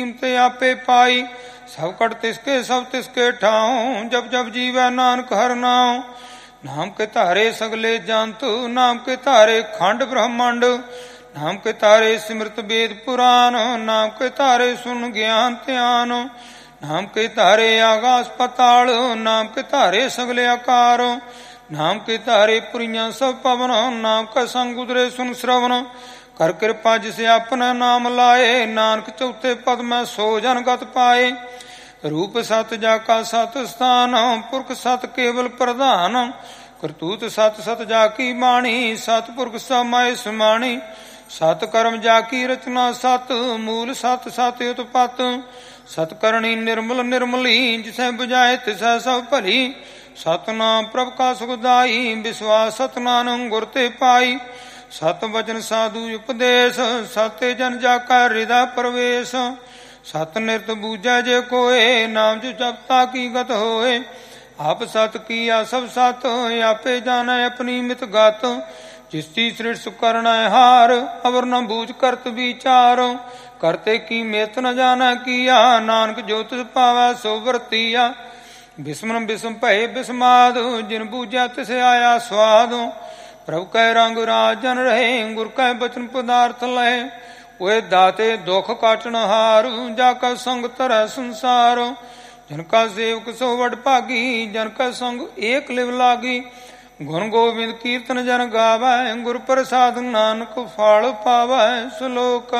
ਤੇ ਆਪੇ ਪਾਈ। ਸਭ ਕਟ ਤਿਸਕੇ ਸਭ ਤਿਸਕੇ ਠਾਉ। ਜਬ ਜਬ ਜੀਵੈ ਨਾਨਕ ਹਰਿ ਨਾਉ। ਨਾਮ ਕੇ ਧਾਰੇ ਸਗਲੇ ਜੰਤ। ਨਾਮ ਕੇ ਧਾਰੇ ਖੰਡ ਬ੍ਰਹਮੰਡ। ਨਾਮ ਕੇ ਧਾਰੇ ਸਿਮਰਤ ਵੇਦ ਪੁਰਾਨ। ਨਾਮ ਕੇ ਧਾਰੇ ਸੁਨ ਗਿਆਨ ਧਿਆਨ। ਨਾਮ ਕੇ ਧਾਰੇ ਆਗਾਸ ਪਤਾਲ। ਨਾਮ ਕੇ ਧਾਰੇ ਸਗਲੇ ਆਕਾਰ। ਨਾਮ ਕੇ ਧਾਰੇ ਪੁਰੀਆਂ ਸਭ ਪਵਨ। ਨਾਮ ਕਾ ਸੰਗ ਉਦਰੇ ਸੁਨ ਸ਼ਰਵਨ। ਕਰ ਕਿਰਪਾ ਜਿਸ ਆਪਣਾ ਨਾਮ ਲਾਏ। ਨਾਨਕ ਚੌਥੇ ਪਦ ਮੈਂ ਸੋ ਜਨ ਗਤ ਪਾਏ। ਰੂਪ ਸਤ ਜਾ ਕਾ ਸਤ ਸਥਾਨ। ਪੁਰਖ ਸਤ ਕੇਵਲ ਪ੍ਰਧਾਨ। ਕਰਤੂਤ ਸਤ ਸਤ ਜਾ ਕੀ ਬਾਣੀ। ਸਤਿਪੁਰਖ ਸਮਾਏ ਸਮਾਣੀ। ਸਤ ਕਰਮ ਜਾ ਕੀ ਰਚਨਾ ਸਤ। ਮੂਲ ਸਤ ਸਤ ਉਤਪਤ। ਸਤ ਕਰਣੀ ਨਿਰਮਲ ਨਿਰਮਲੀ। ਜਿਸੈ ਬੁਝਾਏ ਤਿਸੈ ਸਭ ਭਲੀ। ਸਤਨਾਮ ਪ੍ਰਭ ਕਾ ਸੁਖਦਾਈ। ਵਿਸ਼ਵਾਸ ਸਤਨਾਮ ਗੁਰ ਤੇ ਪਾਈ। ਸਤ ਵਚਨ ਸਾਧੂ ਉਪਦੇਸ਼। ਸਤੇ ਜਨ ਜਾ ਕਾ ਹਿਰਦਾ ਪ੍ਰਵੇਸ਼। ਸਤ ਨਿਰਤ ਬੂਝੈ ਜੇ ਕੋਏ। ਨਾਮ ਜੋ ਜਪਤਾ ਕੀ ਗਤ ਹੋਏ। ਆਪ ਸਤ ਕੀਆ ਸਭ ਸਤ। ਆਪੇ ਜਾਣੈ ਆਪਣੀ ਮਿਤ ਗਤ। ਜਿਸਤੀ ਸ੍ਰਿਸ਼ਟ ਕਰਣਾ ਹਾਰ। ਅਵਰ ਨ ਬੂਝ ਕਰਤ ਵਿਚਾਰ। ਕਰਤੇ ਕੀ ਮੇਤ ਨ ਜਾਣੈ ਕੀਆ। ਨਾਨਕ ਜੋ ਤਿਸ ਪਾਵੈ ਸੋ ਵਰਤੀਆ। ਬਿਸਮਨ ਬਿਸਮ ਭਏ ਬਿਸਮਾਦ। ਜਿਨ ਬੂਝਿਆ ਤਿਸ ਆਇਆ ਸਵਾਦ। ਪ੍ਰਭ ਕੈ ਰੰਗ ਰਾਜਨ ਰਹੇ। ਗੁਰ ਕੈ ਬਚਨ ਪਦਾਰਥ ਲਏ। ਓਏ ਦਾਤੇ ਦੁਖ ਕਾਟਣ ਹਾਰ। ਜਾ ਕਾ ਸੰਗ ਤਰੈ ਸੰਸਾਰ। ਜਨ ਕਾ ਸੇਵਕ ਸੋ ਵਡ ਭਾਗੀ। ਜਨ ਕਾ ਸੰਗ ਏਕ ਲਿਵ ਲਾਗੀ। ਗੁਣ ਗੋਬਿੰਦ ਕੀਰਤਨ ਜਨ ਗਾਵੈ। ਗੁਰ ਪ੍ਰਸਾਦ ਨਾਨਕ ਫਲ ਪਾਵੈ। ਸ਼ਲੋਕ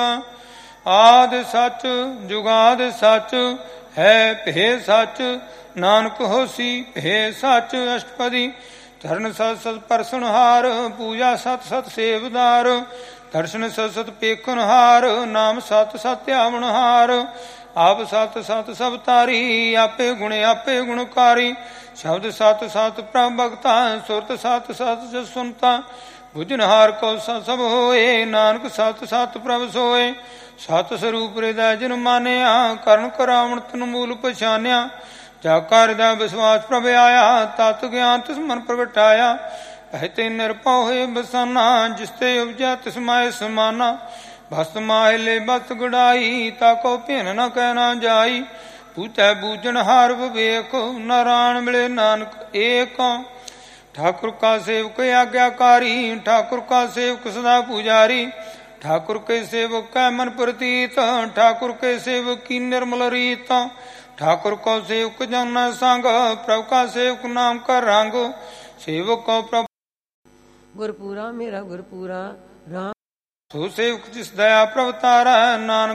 ਆਦਿ ਸੱਚ ਜੁਗਾਦ ਸੱਚ। ਹੈ ਭੇ ਸੱਚ ਨਾਨਕ ਹੋਸੀ ਭੇ ਸੱਚ। ਅਸ਼ਟਪਦੀ ਚਰਨ ਸਤ ਸਤ ਪਰਸਨ ਹਾਰ। ਪੂਜਾ ਸਤ ਸਤ ਸੇਵਦਾਰ। ਦਰਸ਼ਨ ਸਤ ਸਤ ਪੇਖਨ ਹਾਰ। ਨਾਮ ਸਤ ਸਤ ਧਿਆਵਨ ਹਾਰ। ਆਪ ਸਤ ਸਤ ਸਭ ਤਾਰੀ। ਆਪੇ ਗੁਣ ਆਪੇ ਗੁਣਕਾਰੀ। ਸ਼ਬਦ ਸਤ ਸਤ ਪ੍ਰਭ ਭਗਤਾ। ਸੁਰਤ ਸਤ ਸਤ ਜਸ ਸੁਨਤਾ। ਬੁਝਨਹਾਰ ਕੋ ਸਭ ਹੋਏ। ਨਾਨਕ ਸਤ ਸਤ ਪ੍ਰਭ ਸੋਏ। ਸਤ ਸਰੂਪ ਹਿਰਦੈ ਜਿਨ ਮਾਨਿਆ। ਕਰਨ ਕਰਾਵਣ ਤਨ ਮੂਲ ਪਛਾਨਿਆ। ਜਾ ਕਾ ਹਿਰਦੈ ਵਿਸ਼ਵਾਸ ਪ੍ਰਭ ਆਇਆ। ਤਤ ਗਿਆਨ ਤਿਸ ਮਨ ਪ੍ਰਗਟਾਇਆ। ਕਹਿਤੇ ਨਿਰਭਉ ਹੋਏ ਬਸਾਨਾ। ਜਿਸ ਤੇ ਉਪਜਿਆ ਤਿਸ ਮਾਏ ਸਮਾਨਾ। ਭਸਤ ਮਾਹਿ ਲੈ ਬਤ ਗੁੜਾਈ। ਤਾਕੋ ਭਿੰਨ ਨ ਕਹਿ ਨਾ ਜਾਈ। ਬੂਝੈ ਬੂਝਣ ਹਾਰ ਵਿਵੇਕ। ਨਾਰਾਇਣ ਮਿਲੇ ਨਾਨਕ ਏਕ। ਠਾਕੁਰ ਕਾ ਸੇਵਕ ਆਗਿਆਕਾਰੀ। ਠਾਕੁਰ ਕਾ ਸੇਵਕ ਸਦਾ ਪੁਜਾਰੀ। ਠਾਕੁਰ ਕੇ ਸੇਵਕ ਕੈ ਮਨ ਪ੍ਰਤੀਤ। ਠਾਕੁਰ ਕੇ ਸੇਵਕ ਕੀ ਨਿਰਮਲ ਰੀਤ। ਠਾਕੁਰ ਕੋ ਸੇਵਕ ਜਨ ਸੰਗ। ਪ੍ਰਭ ਕਾ ਸੇਵਕ ਨਾਮ ਕਾ ਰੰਗ। ਸੇਵਕ ਕੋ ਪ੍ਰਭ ਗੁਰਪੂਰਾ ਮੇਰਾ ਗੁਰਪੂਰਾ ਰਾਮ। ਸੋ ਸੇਵਕ ਜਿਸ ਦਇਆ ਪ੍ਰਭ ਤਾਰੈ।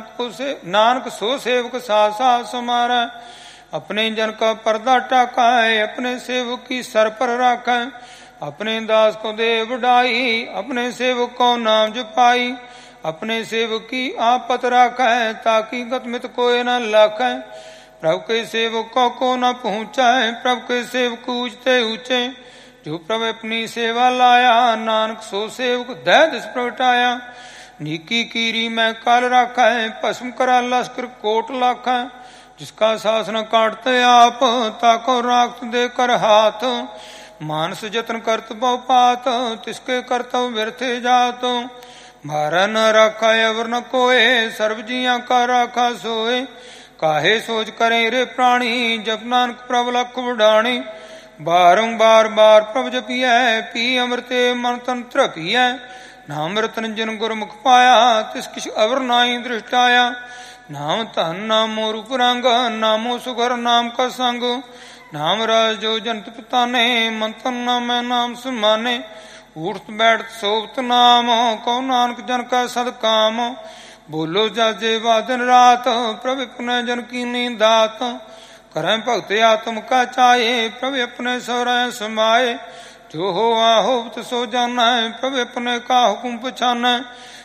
ਨਾਨਕ ਸੋ ਸੇਵਕ ਸਾਥ ਸਾਥ ਸਮਾਰੈ। ਆਪਣੇ ਜਨ ਕਾ ਪਰਦਾ ਟਾਕੈ। ਆਪਣੇ ਸੇਵਕ ਕੀ ਸਰ ਪਰ ਰਾਖੈ। ਆਪਣੇ ਦਾਸ ਕੋ ਦੇ ਵਡਾਈ। ਆਪਣੇ ਸੇਵਕ ਕੋ ਨਾਮ ਜਪਾਈ। ਆਪਣੇ ਸੇਵਕ ਕੀ ਆਪਤ ਰਾਖੈ। ਤਾਕੀ ਗਤ ਮਿਤ ਕੋਇ ਨ ਲਾਖੈ। ਪ੍ਰਭ ਕੇ ਸੇਵਕ ਕੋ ਨ ਪਹੁੰਚੈ। ਪ੍ਰਭ ਕੇ ਸੇਵਕ ਊਚਤੇ ਊਚੇ। ਜੋ ਪ੍ਰਭ ਆਪਣੀ ਸੇਵਾ ਲਾਇਆ। ਨਾਨਕ ਸੋ ਸੇਵਕ ਦਹਿ ਦਿਸ ਪ੍ਰਗਟਾਇਆ। ਨੀਕੀ ਕੀਰੀ ਮੈਂ ਕਲ ਰਾਖੈ। ਭਸਮ ਕਰਾ ਲਸਕਰ ਕੋਟ ਲਾਖੈ। ਜਿਸਕਾ ਸਾਸ ਨ ਕਾਟਤੇ ਆਪ। ਤਾਕੋ ਰਾਖਤ ਦੇ ਕਰ ਹਾਥ। ਮਾਨਸ ਜਤਨ ਕਰਤ ਬਹੁ ਪਾਤ। ਤਿਸਕੇ ਕਰਤਵ ਵਿਰਥੇ ਜਾਤ। ਮਾਰੈ ਨ ਰਾਖਾ ਅਵਰ ਨ ਕੋਏ। ਸਰਬ ਜੀਆਂ ਕਾ ਰਾਖਾ ਸੋਏ। ਕਾਹੇ ਸੋਚ ਕਰੇ ਰੇ ਪ੍ਰਾਣੀ। ਜਪ ਨਾਨਕ ਪ੍ਰਭ ਲਖ ਵਡਾਣੀ। ਬਾਰੰਬਾਰ ਬਾਰ ਪ੍ਰਭ ਜਪੀਐ। ਪੀ ਅੰਮ੍ਰਿਤੇ ਮਨ ਤਨ ਧਰਪੀਐ। ਨਾਮ ਰਤਨ ਜਿਨ ਗੁਰਮੁਖ ਪਾਇਆ। ਤਿਸ ਕਿਛ ਅਵਰ ਨਾਹੀ ਦ੍ਰਿਸ਼ਟ ਆਇਆ। ਨਾਮ ਧਨ ਨਾਮੋ ਰੂਪ ਰੰਗ। ਨਾਮੋ ਸੁਗਰ ਨਾਮ ਕਾ ਸੰਗ। ਨਾਮ ਰਾਜ ਜੋ ਜਨਤ ਪਿਤਾਨੇ। ਮੰਤਨ ਨਾਮੈ ਨਾਮ ਸਮਾਨੇ। ਊਠਤ ਬੈਠਤ ਸੋਭਤ ਨਾਮ। ਕਉ ਨਾਨਕ ਜਨ ਕਾ ਸਦ ਕਾਮ। ਬੋਲੋ ਜਾਜੇ ਵਾ ਦਿਨ ਰਾਤ। ਪ੍ਰਭ ਪੁਨੈ ਜਨ ਕੀਨੀ ਦਾਤ। ਕਰੈ ਭਗਤ ਆਤਮ ਕਾ ਚਾਏ। ਪ੍ਰਭ ਆਪਣੇ ਸਵਰੈ ਸਮਾਏ। ਜੋ ਹੋਆ ਹੋਵਤ ਸੋ ਜਾਣੈ। ਪ੍ਰਭ ਆਪਣੇ ਕਾ ਹੁਕਮ ਪਛਾਨੈ।